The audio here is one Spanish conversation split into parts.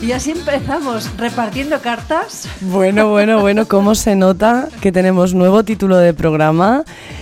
Y así empezamos, repartiendo cartas. Bueno, cómo se nota que tenemos nuevo título de programa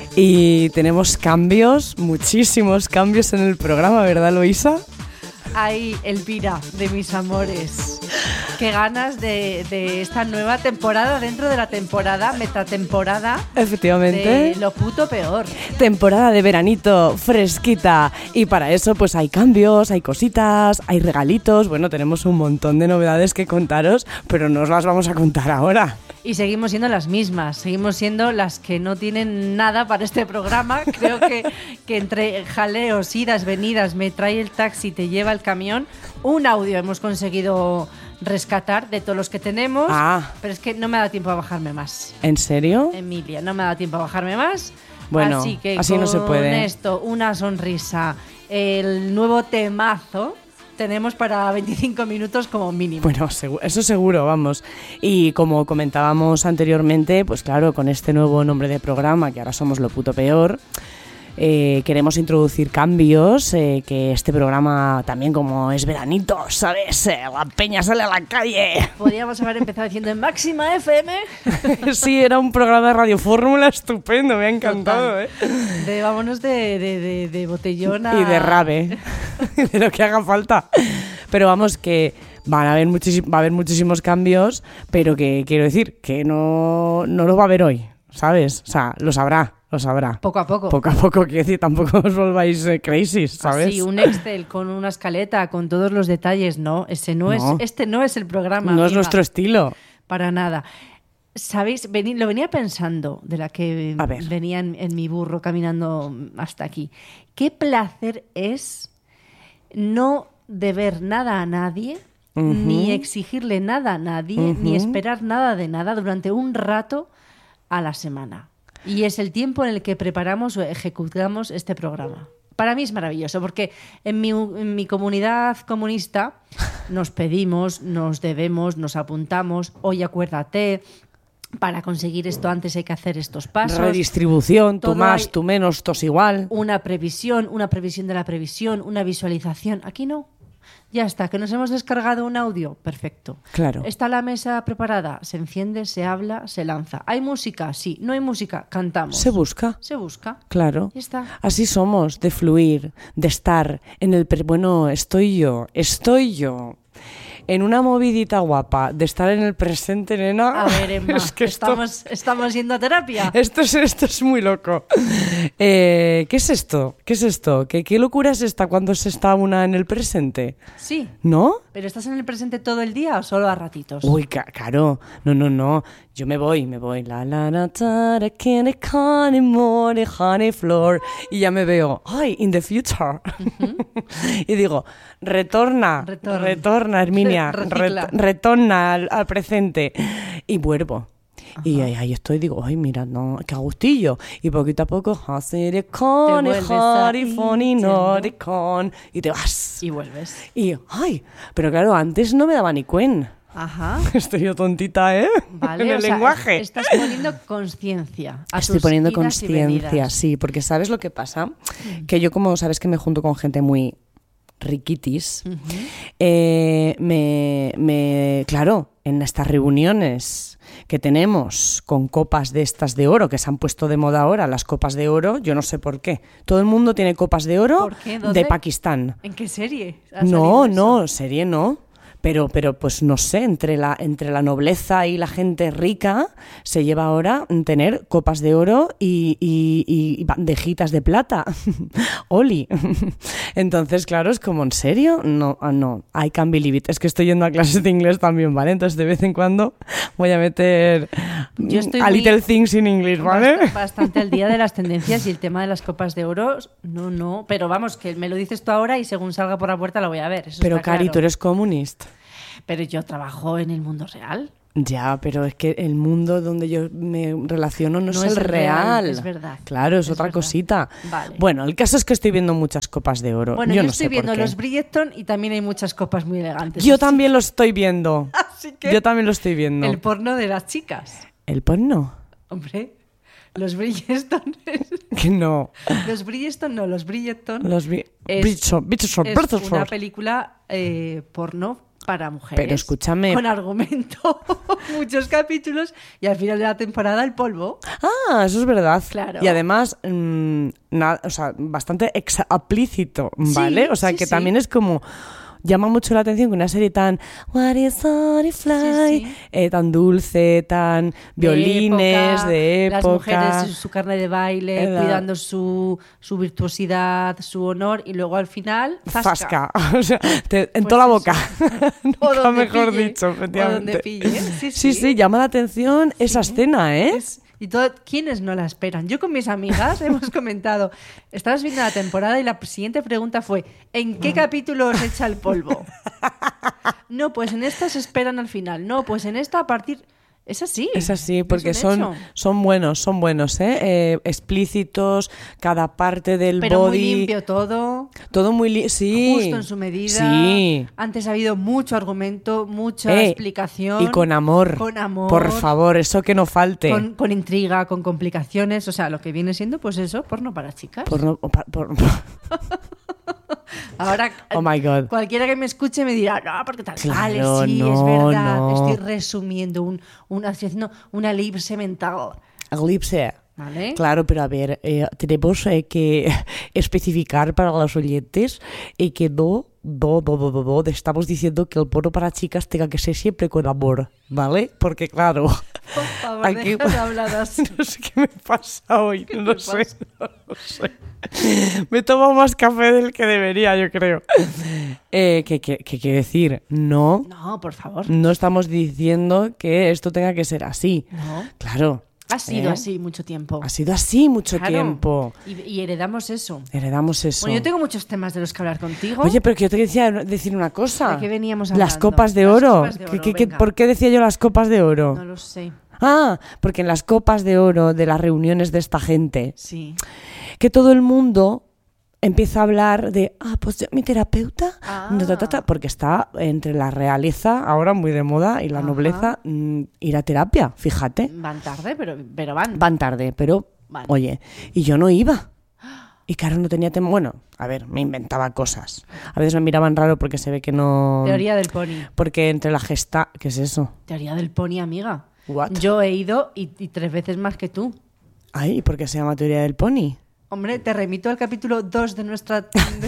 y tenemos cambios, muchísimos cambios en el programa, ¿verdad, Luisa? Ay, Elvira, de mis amores. Qué ganas de esta nueva temporada dentro de la temporada, metatemporada. Efectivamente. De lo puto peor. Temporada de veranito, fresquita. Y para eso pues hay cambios, hay cositas, hay regalitos. Bueno, tenemos un montón de novedades que contaros, pero no os las vamos a contar ahora. Y seguimos siendo las mismas, seguimos siendo las que no tienen nada para este programa. Creo que entre jaleos, idas, venidas, me trae el taxi, te lleva el camión, un audio hemos conseguido rescatar de todos los que tenemos, pero es que no me da tiempo a bajarme más. ¿En serio? Emilia, no me da tiempo a bajarme más. Bueno, así que así no se puede. Con esto, una sonrisa, el nuevo temazo tenemos para 25 minutos como mínimo. Bueno, eso seguro, vamos. Y como comentábamos anteriormente, pues claro, con este nuevo nombre de programa, que ahora somos lo puto peor, queremos introducir cambios, que este programa también, como es veranito, ¿sabes? La peña sale a la calle. Podríamos haber empezado diciendo en Máxima FM. Sí, era un programa de Radio Fórmula estupendo, me ha encantado. Vámonos de botellón a... Y de rave, de lo que haga falta. Pero vamos, que va a haber muchísimos cambios, pero que quiero decir que no lo va a haber hoy, ¿sabes? O sea, lo sabrá. Poco a poco. Poco a poco, quiero decir, tampoco os volváis crazy, ¿sabes? Sí, un Excel con una escaleta, con todos los detalles, no. Este no es el programa. No es nuestro estilo. Para nada. ¿Sabéis? Lo venía pensando de la que venía en mi burro caminando hasta aquí. Qué placer es no deber nada a nadie, ni exigirle nada a nadie, ni esperar nada de nada durante un rato a la semana. Y es el tiempo en el que preparamos o ejecutamos este programa. Para mí es maravilloso, porque en mi comunidad comunista nos pedimos, nos debemos, nos apuntamos, oye, acuérdate, para conseguir esto antes hay que hacer estos pasos. Redistribución, tú más, tú menos, todos igual. Una previsión de la previsión, una visualización. Aquí no. Ya está, que nos hemos descargado un audio, perfecto. Claro. Está la mesa preparada, se enciende, se habla, se lanza. ¿Hay música? Sí. ¿No hay música? Cantamos. Se busca. Claro. Ya está. Así somos, de fluir, de estar en el... Bueno, estoy yo. En una movidita guapa de estar en el presente, nena. A ver, Emma, es que estamos yendo a terapia. Esto es muy loco. ¿Qué es esto? ¿Qué locura es esta cuando se está una en el presente? Sí. ¿No? ¿Pero estás en el presente todo el día o solo a ratitos? Uy, claro. No. Yo me voy. Honey floor. Y ya me veo, in the future. Y digo, retorna, Herminia, retorna al presente. Y vuelvo. Ajá. Y ahí estoy, digo, mira, no, qué agustillo. Y poquito a poco, y te vas. Y vuelves. Pero claro, antes no me daba ni cuen. Ajá. Estoy yo tontita, Vale, en el lenguaje. Estás poniendo conciencia. Estoy poniendo conciencia, sí, porque ¿sabes lo que pasa? Que yo, como sabes que me junto con gente muy riquitis, claro, en estas reuniones que tenemos con copas de estas de oro, que se han puesto de moda ahora, las copas de oro, yo no sé por qué. Todo el mundo tiene copas de oro. ¿Por qué? ¿Dónde? De Pakistán. ¿En qué serie? No, serie no. Pero pues no sé, entre la nobleza y la gente rica se lleva ahora tener copas de oro y bandejitas de plata. Oli. Entonces, claro, es como, ¿en serio? No, I can't believe it. Es que estoy yendo a clases de inglés también, ¿vale? Entonces, de vez en cuando voy a meter little things in English, ¿vale? Bastante al día de las tendencias y el tema de las copas de oro, no. Pero vamos, que me lo dices tú ahora y según salga por la puerta lo voy a ver. Eso pero, está Cari, claro. tú eres comunista. Pero yo trabajo en el mundo real. Ya, pero es que el mundo donde yo me relaciono no es el real. Es verdad. Claro, es otra verdad. Cosita. Vale. Bueno, el caso es que estoy viendo muchas copas de oro. Bueno, yo no estoy sé viendo por qué. los Bridgerton y también hay muchas copas muy elegantes. Yo también lo estoy viendo. Así que yo también lo estoy viendo. El porno de las chicas. ¿El porno? Hombre, los Bridgerton. Que no. Los Bridgerton no, los Bridgerton. Los Bridgerton. Es una película porno para mujeres. Pero escúchame. Con argumento, muchos capítulos y al final de la temporada el polvo. Ah, eso es verdad. Claro. Y además, bastante explícito, ¿vale? Sí, o sea, sí, que sí. también es como... Llama mucho la atención que una serie tan What is Butterfly, tan dulce, tan violines de época. Las mujeres, su carne de baile, cuidando su virtuosidad, su honor, y luego al final, zasca. O sea, en toda la boca. Nunca mejor pille, dicho, efectivamente. O donde pille. Sí, llama la atención esa escena, ¿eh? Y ¿quiénes no la esperan? Yo con mis amigas hemos comentado, estabas viendo la temporada y la siguiente pregunta fue, ¿en qué capítulo os echa el polvo? No, pues en esta se esperan al final. No, pues en esta a partir... Es así. Es así, porque son buenos, ¿eh? Explícitos, cada parte del pero body. Muy limpio todo. Todo muy limpio, sí. Justo en su medida. Sí. Antes ha habido mucho argumento, mucha explicación. Y con amor. Con amor. Por favor, eso que no falte. Con intriga, con complicaciones. O sea, lo que viene siendo, pues eso, porno para chicas. Ahora, oh my God. Cualquiera que me escuche me dirá, no, porque tal. Claro, vale, sí, no, es verdad. no. Estoy resumiendo, estoy haciendo una elipse mental. Elipse. ¿Vale? Claro, pero a ver, tenemos que especificar para los oyentes que no estamos diciendo que el porno para chicas tenga que ser siempre con amor, ¿vale? Porque claro... Por favor, deja de hablar así. No sé qué me pasa hoy, no lo sé. Me he tomado más café del que debería, yo creo. ¿Qué quiere decir? No, por favor. No estamos diciendo que esto tenga que ser así. No. Claro. Ha sido así mucho tiempo. Ha sido así mucho tiempo. Y heredamos eso. Bueno, yo tengo muchos temas de los que hablar contigo. Oye, pero que yo te quería decir una cosa. ¿De qué veníamos hablando? Las copas de oro. ¿Por qué decía yo las copas de oro? No lo sé. Ah, porque en las copas de oro de las reuniones de esta gente, sí, que todo el mundo empieza a hablar de, pues mi terapeuta, porque está entre la realeza ahora muy de moda y la nobleza ir a terapia, fíjate. Van tarde, pero van. Van tarde, pero oye, y yo no iba. Y claro, no tenía tema. Bueno, a ver, me inventaba cosas. A veces me miraban raro porque se ve que no... Teoría del pony. Porque entre la gesta... ¿Qué es eso? Teoría del pony, amiga. What? Yo he ido y 3 veces más que tú. Ay, ¿y por qué se llama teoría del pony? Hombre, te remito al capítulo 2 de nuestro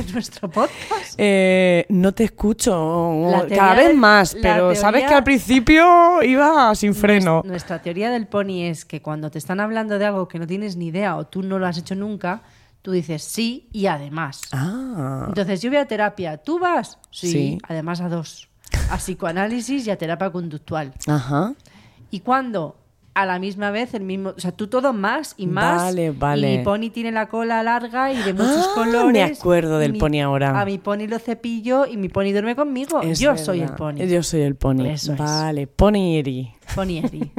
podcast. No te escucho cada vez más, pero sabes que al principio iba sin freno. Nuestra teoría del pony es que cuando te están hablando de algo que no tienes ni idea o tú no lo has hecho nunca, tú dices sí y además. Entonces yo voy a terapia, ¿tú vas? Sí. Además a 2. A psicoanálisis y a terapia conductual. Ajá. Y cuando a la misma vez el mismo, o sea, tú todo más y más. Vale. Y mi pony tiene la cola larga y de muchos colores. Me acuerdo del pony ahora. A mi pony lo cepillo y mi pony duerme conmigo. Soy el pony. Yo soy el pony. Eso vale, ponyeri. Ponyeri.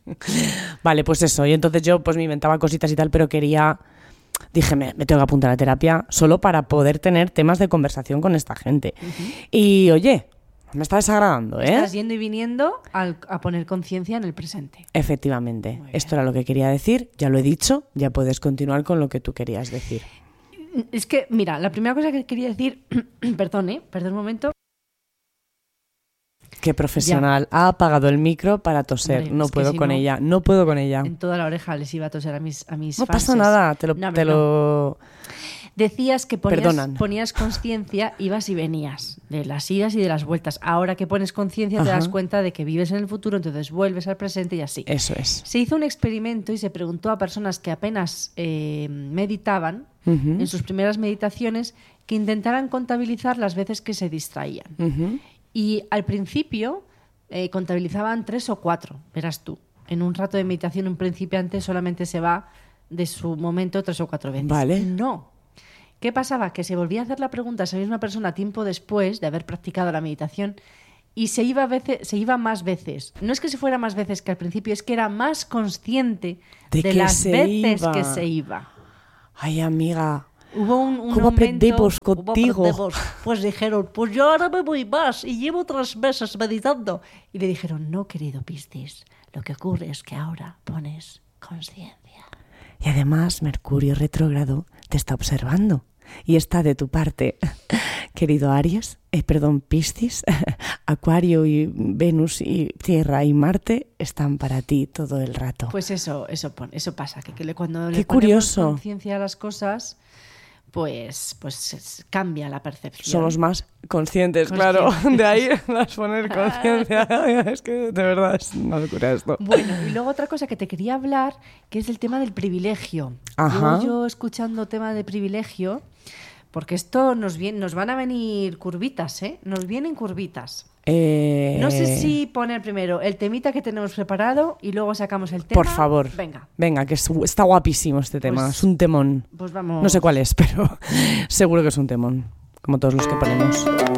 Vale, pues eso. Y entonces yo pues me inventaba cositas y tal, pero dije, me tengo que apuntar a terapia solo para poder tener temas de conversación con esta gente. Y oye, me está desagradando, ¿eh? Estás yendo y viniendo a poner conciencia en el presente. Efectivamente. Esto era lo que quería decir. Ya lo he dicho. Ya puedes continuar con lo que tú querías decir. Es que, mira, la primera cosa que quería decir... Perdón un momento. Qué profesional. Ya. Ha apagado el micro para toser. Hombre, no puedo con ella. No puedo con ella. En toda la oreja les iba a toser a mis No pasa nada. Te lo... Decías que ponías conciencia, ibas y venías, de las idas y de las vueltas. Ahora que pones conciencia te das cuenta de que vives en el futuro, entonces vuelves al presente y así. Eso es. Se hizo un experimento y se preguntó a personas que apenas meditaban, en sus primeras meditaciones, que intentaran contabilizar las veces que se distraían. Y al principio contabilizaban 3 o 4, verás tú. En un rato de meditación un principiante solamente se va de su momento 3 o 4 veces. Vale. No. ¿Qué pasaba? Que se volvía a hacer la pregunta a esa misma persona tiempo después de haber practicado la meditación y se iba más veces. No es que se fuera más veces que al principio, es que era más consciente de las veces que se iba. Ay, amiga. Hubo un ¿Cómo momento, aprendemos contigo? Pues dijeron, pues yo ahora me voy más y llevo 3 meses meditando. Y le dijeron, no, querido Piscis, lo que ocurre es que ahora pones conciencia. Y además Mercurio retrógrado te está observando. y está de tu parte, querido Aries, Piscis, Acuario y Venus y Tierra y Marte están para ti todo el rato. Pues eso pasa, que cuando le ponemos conciencia a las cosas, pues cambia la percepción. Somos más conscientes, claro. De ahí las poner conciencia. Es que de verdad es una locura esto. Bueno, y luego otra cosa que te quería hablar, que es el tema del privilegio. Ajá. Yo escuchando tema de privilegio, porque esto nos van a venir curvitas, ¿eh? Nos vienen curvitas. No sé si poner primero el temita que tenemos preparado y luego sacamos el tema. Por favor. Venga, que está guapísimo este tema. Es un temón. Pues vamos. No sé cuál es, pero seguro que es un temón, como todos los que ponemos.